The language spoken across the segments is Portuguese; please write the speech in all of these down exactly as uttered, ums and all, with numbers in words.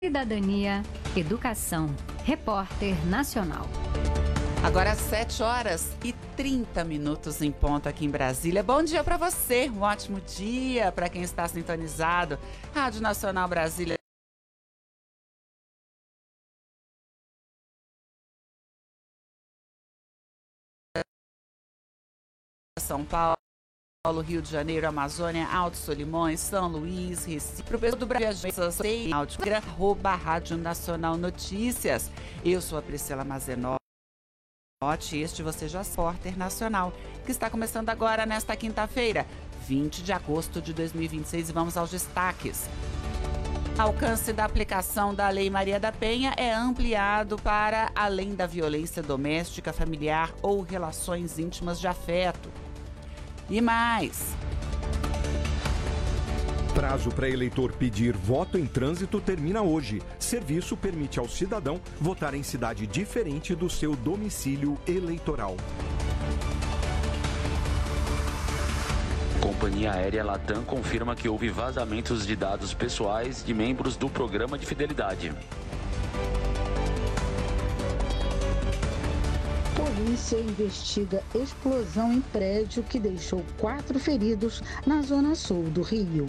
Cidadania, Educação, Repórter Nacional. Agora às sete horas e trinta minutos em ponto aqui em Brasília. Bom dia para você, um ótimo dia para quem está sintonizado. Rádio Nacional Brasília. São Paulo, Rio de Janeiro, Amazônia, Alto Solimões, São Luís, Recife, para o pessoal do Brasil, arroba Rádio Nacional Notícias. Eu sou a Priscila Mazenotti, este você já é Repórter Nacional, que está começando agora nesta quinta-feira, vinte de agosto de dois mil e vinte e seis, e vamos aos destaques. O alcance da aplicação da Lei Maria da Penha é ampliado para além da violência doméstica, familiar ou relações íntimas de afeto. E mais. Prazo para eleitor pedir voto em trânsito termina hoje. Serviço permite ao cidadão votar em cidade diferente do seu domicílio eleitoral. Companhia Aérea Latam confirma que houve vazamentos de dados pessoais de membros do programa de fidelidade. Polícia investiga explosão em prédio que deixou quatro feridos na zona sul do Rio.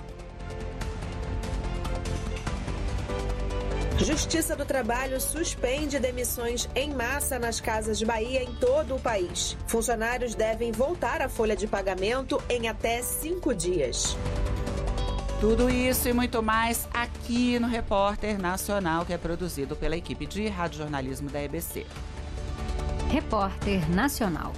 Justiça do Trabalho suspende demissões em massa nas Casas de Bahia em todo o país. Funcionários devem voltar à folha de pagamento em até cinco dias. Tudo isso e muito mais aqui no Repórter Nacional, que é produzido pela equipe de radiojornalismo da E B C. Repórter Nacional.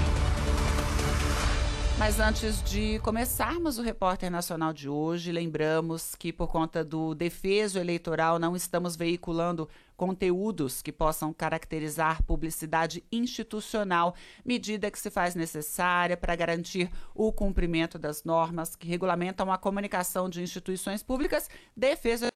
Mas antes de começarmos o Repórter Nacional de hoje, lembramos que por conta do defeso eleitoral não estamos veiculando conteúdos que possam caracterizar publicidade institucional, medida que se faz necessária para garantir o cumprimento das normas que regulamentam a comunicação de instituições públicas, defesa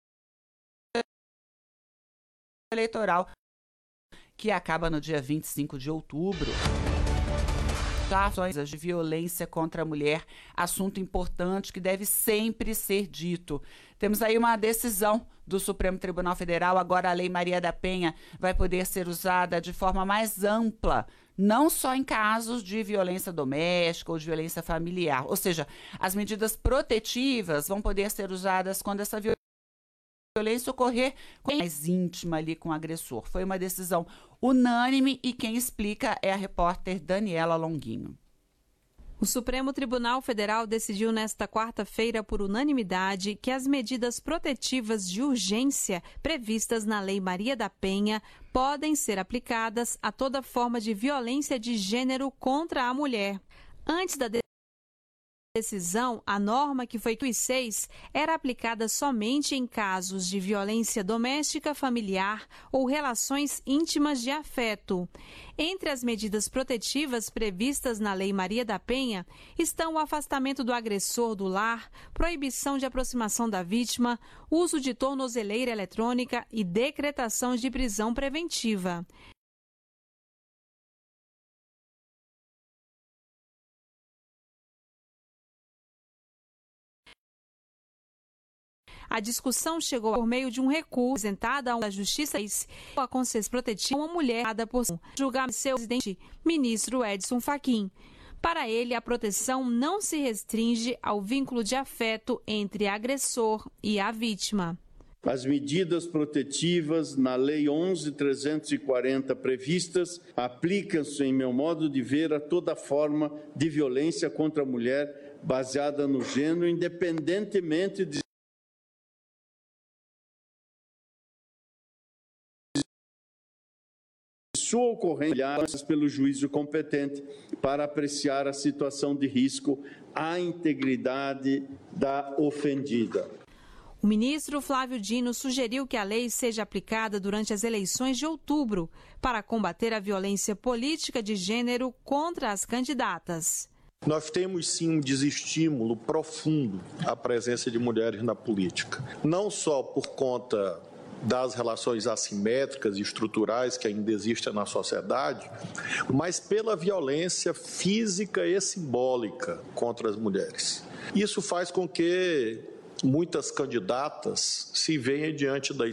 eleitoral, que acaba no dia vinte e cinco de outubro. Ações de violência contra a mulher, assunto importante que deve sempre ser dito. Temos aí uma decisão do Supremo Tribunal Federal, agora a Lei Maria da Penha vai poder ser usada de forma mais ampla, não só em casos de violência doméstica ou de violência familiar. Ou seja, as medidas protetivas vão poder ser usadas quando essa violência violência ocorrer mais íntima ali com o agressor. Foi uma decisão unânime e quem explica é a repórter Daniela Longuinho. O Supremo Tribunal Federal decidiu nesta quarta-feira por unanimidade que as medidas protetivas de urgência previstas na Lei Maria da Penha podem ser aplicadas a toda forma de violência de gênero contra a mulher. Antes da decisão, a norma que foi seis era aplicada somente em casos de violência doméstica, familiar ou relações íntimas de afeto. Entre as medidas protetivas previstas na Lei Maria da Penha estão o afastamento do agressor do lar, proibição de aproximação da vítima, uso de tornozeleira eletrônica e decretação de prisão preventiva. A discussão chegou por meio de um recurso apresentado à Justiça com a concessão protetiva a uma mulher dada por julgar seu presidente, ministro Edson Fachin. Para ele, a proteção não se restringe ao vínculo de afeto entre agressor e a vítima. As medidas protetivas na Lei onze mil trezentos e quarenta previstas aplicam-se, em meu modo de ver, a toda forma de violência contra a mulher baseada no gênero, independentemente de sua ocorrência pelo juízo competente para apreciar a situação de risco à integridade da ofendida. O ministro Flávio Dino sugeriu que a lei seja aplicada durante as eleições de outubro para combater a violência política de gênero contra as candidatas. Nós temos sim um desestímulo profundo à presença de mulheres na política, não só por conta das relações assimétricas e estruturais que ainda existem na sociedade, mas pela violência física e simbólica contra as mulheres. Isso faz com que muitas candidatas se veem diante da